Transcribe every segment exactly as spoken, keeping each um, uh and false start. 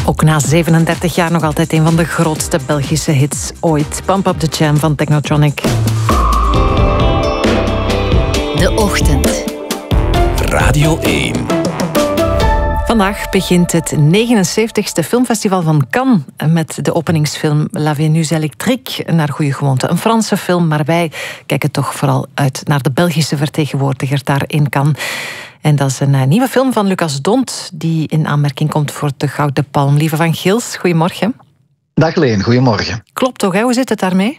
Ook na zevenendertig jaar nog altijd een van de grootste Belgische hits ooit. Pump Up The Jam van Technotronic. De Ochtend. Radio één. Vandaag begint het negenenzeventigste filmfestival van Cannes met de openingsfilm La Vénus électrique, naar goede gewoonte. Een Franse film, maar wij kijken toch vooral uit naar de Belgische vertegenwoordiger daar in Cannes. En dat is een nieuwe film van Lucas D'Hondt, die in aanmerking komt voor de Gouden Palm. Lieve van Gils, goedemorgen. Dag Leen, goedemorgen. Klopt toch, hè? Hoe zit het daarmee?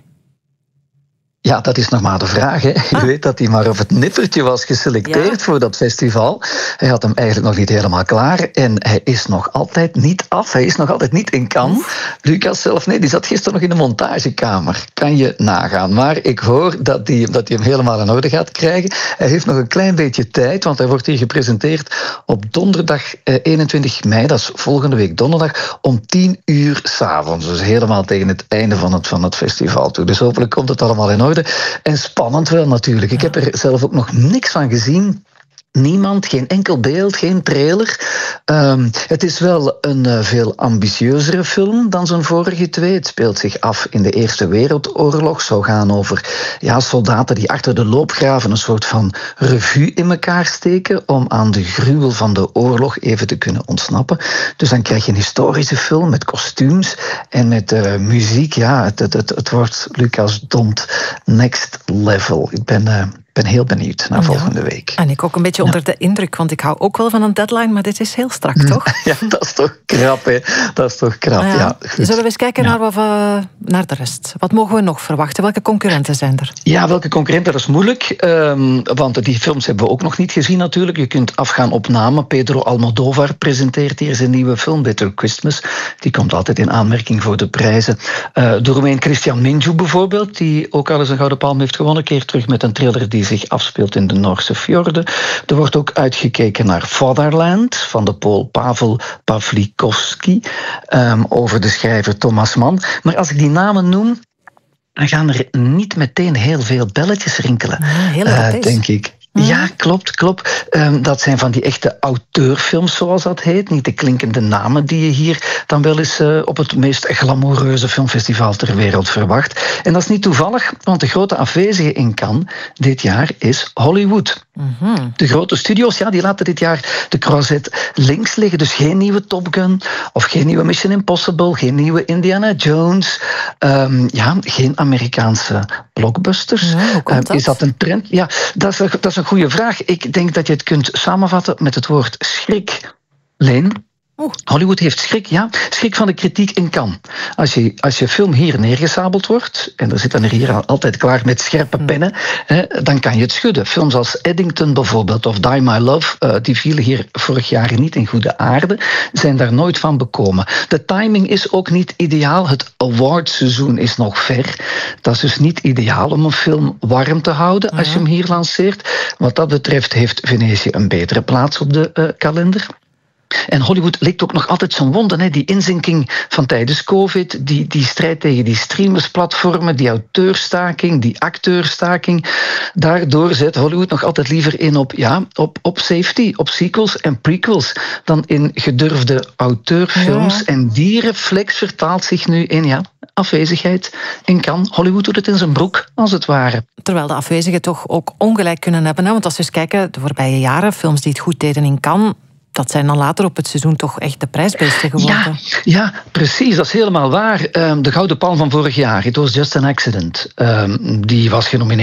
Ja, dat is nog maar de vraag. Hè. Je ah. weet dat hij maar op het nippertje was geselecteerd ja. voor dat festival. Hij had hem eigenlijk nog niet helemaal klaar. En hij is nog altijd niet af. Hij is nog altijd niet in Cannes. Oef. Lucas zelf, nee, die zat gisteren nog in de montagekamer. Kan je nagaan. Maar ik hoor dat hij, dat hij hem helemaal in orde gaat krijgen. Hij heeft nog een klein beetje tijd, want hij wordt hier gepresenteerd op donderdag eh, eenentwintig mei. Dat is volgende week donderdag om tien uur 's avonds. Dus helemaal tegen het einde van het, van het festival toe. Dus hopelijk komt het allemaal in orde. En spannend wel natuurlijk. Ik heb er zelf ook nog niks van gezien. Niemand, geen enkel beeld, geen trailer. Um, het is wel een uh, veel ambitieuzere film dan zijn vorige twee. Het speelt zich af in de Eerste Wereldoorlog. Het zou gaan over ja, soldaten die achter de loopgraven een soort van revue in elkaar steken om aan de gruwel van de oorlog even te kunnen ontsnappen. Dus dan krijg je een historische film met kostuums en met uh, muziek. Ja, het, het, het, het wordt Lucas D'Hondt next level. Ik ben... Uh, Ik ben heel benieuwd naar volgende ja. week. En ik ook een beetje ja. onder de indruk, want ik hou ook wel van een deadline, maar dit is heel strak, toch? Ja, dat is toch krap, hè? Dat is toch krap, ah, ja. ja Zullen we eens kijken ja. naar, wat we, naar de rest? Wat mogen we nog verwachten? Welke concurrenten zijn er? Ja, welke concurrenten? Dat is moeilijk, um, want die films hebben we ook nog niet gezien natuurlijk. Je kunt afgaan op namen. Pedro Almodóvar presenteert hier zijn nieuwe film, Bitter Christmas. Die komt altijd in aanmerking voor de prijzen. Uh, de Roemeen Cristian Mungiu bijvoorbeeld, die ook al eens een Gouden Palm heeft gewonnen, keert terug met een thriller die zich afspeelt in de Noorse fjorden. Er wordt ook uitgekeken naar Fatherland van de Pool Pavel Pawlikowski um, over de schrijver Thomas Mann. Maar als ik die namen noem, dan gaan er niet meteen heel veel belletjes rinkelen, ja, heel uh, denk ik. Ja, klopt, klopt. Um, dat zijn van die echte auteurfilms, zoals dat heet. Niet de klinkende namen die je hier dan wel eens uh, op het meest glamoureuze filmfestival ter wereld verwacht. En dat is niet toevallig, want de grote afwezige in Cannes dit jaar is Hollywood. Mm-hmm. De grote studios, ja, die laten dit jaar de croisette links liggen. Dus geen nieuwe Top Gun, of geen nieuwe Mission Impossible, geen nieuwe Indiana Jones. Um, ja, geen Amerikaanse blockbusters. Ja, hoe komt dat? Um, is dat een trend? Ja, dat is, dat is een goede vraag. Ik denk dat je het kunt samenvatten met het woord schrik. Leen? Oeh. Hollywood heeft schrik, ja. Schrik van de kritiek in Cannes. Als je, als je film hier neergezabeld wordt, en er zitten er hier altijd klaar met scherpe pennen, hè, dan kan je het schudden. Films als Eddington bijvoorbeeld, of Die My Love, uh, die vielen hier vorig jaar niet in goede aarde, zijn daar nooit van bekomen. De timing is ook niet ideaal. Het awardseizoen is nog ver. Dat is dus niet ideaal om een film warm te houden als je hem hier lanceert. Wat dat betreft heeft Venetië een betere plaats op de uh, kalender. En Hollywood likt ook nog altijd zijn wonden. Hè? Die inzinking van tijdens COVID, die, die strijd tegen die streamersplatformen, die auteurstaking, die acteurstaking. Daardoor zet Hollywood nog altijd liever in op, ja, op, op safety, op sequels en prequels, dan in gedurfde auteurfilms. Ja. En die reflex vertaalt zich nu in ja, afwezigheid in Cannes. Hollywood doet het in zijn broek, als het ware. Terwijl de afwezigen toch ook ongelijk kunnen hebben. Hè? Want als we eens kijken, de voorbije jaren, films die het goed deden in Cannes, dat zijn dan later op het seizoen toch echt de prijsbeesten geworden. Ja, ja, precies. Dat is helemaal waar. Um, de Gouden Palm van vorig jaar, It Was Just an Accident, um, die was genomineerd